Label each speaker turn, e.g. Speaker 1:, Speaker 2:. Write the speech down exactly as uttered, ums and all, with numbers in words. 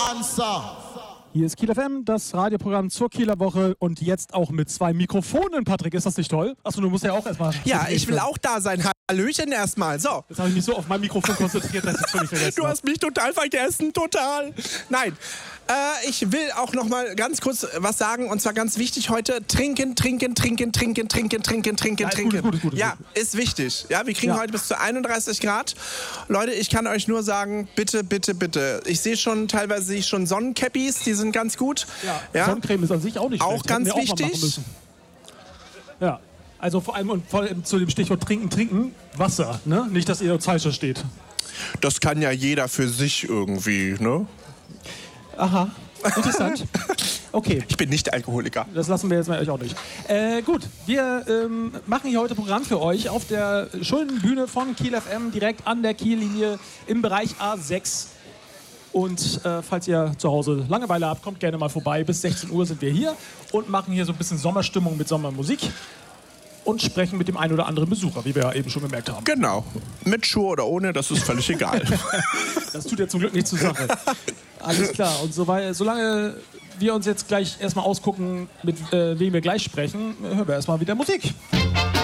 Speaker 1: answer.
Speaker 2: Hier ist Kiel F M, das Radioprogramm zur Kieler Woche und jetzt auch mit zwei Mikrofonen, Patrick. Ist das nicht toll? Achso, du musst ja auch erstmal...
Speaker 3: Ja, ich will auch da sein. Hallöchen erstmal. So.
Speaker 2: Jetzt habe ich mich so auf mein Mikrofon konzentriert, dass ich es völlig vergessen
Speaker 3: Du
Speaker 2: habe.
Speaker 3: hast mich total vergessen, total. Nein, äh, ich will auch noch mal ganz kurz was sagen und zwar ganz wichtig heute. Trinken, trinken, trinken, trinken, trinken, trinken, trinken,
Speaker 2: Ja, ist
Speaker 3: trinken.
Speaker 2: gut, ist gut, ist
Speaker 3: ja,
Speaker 2: gut.
Speaker 3: ist wichtig. Ja, wir kriegen
Speaker 2: Ja.
Speaker 3: heute bis zu einunddreißig Grad. Leute, ich kann euch nur sagen, bitte, bitte, bitte. Ich sehe schon teilweise sehe ich schon Sonnencappies, die sind ganz gut.
Speaker 2: Ja,
Speaker 3: Ja.
Speaker 2: Sonnencreme ist an sich auch nicht
Speaker 3: Auch
Speaker 2: schlecht.
Speaker 3: ganz
Speaker 2: Hätten wir auch mal
Speaker 3: wichtig.
Speaker 2: machen müssen. Ja, also vor allem und vor allem zu dem Stichwort trinken, trinken, Wasser, ne? Nicht, dass ihr falsch versteht.
Speaker 3: Das kann ja jeder für sich irgendwie, ne?
Speaker 2: Aha, interessant. Okay.
Speaker 3: Ich bin nicht Alkoholiker.
Speaker 2: Das lassen wir jetzt mal euch auch nicht. Äh, gut, wir ähm, machen hier heute Programm für euch auf der schönen Bühne von Kiel F M, direkt an der Kiellinie im Bereich A sechs. Und äh, falls ihr zu Hause Langeweile habt, kommt gerne mal vorbei. Bis sechzehn Uhr sind wir hier und machen hier so ein bisschen Sommerstimmung mit Sommermusik und sprechen mit dem einen oder anderen Besucher, wie wir ja eben schon gemerkt haben.
Speaker 3: Genau. Mit Schuhe oder ohne, das ist völlig egal.
Speaker 2: Das tut ja zum Glück nichts zur Sache. Alles klar. Und so wei- solange wir uns jetzt gleich erstmal ausgucken, mit äh, wem wir gleich sprechen, hören wir erstmal wieder Musik.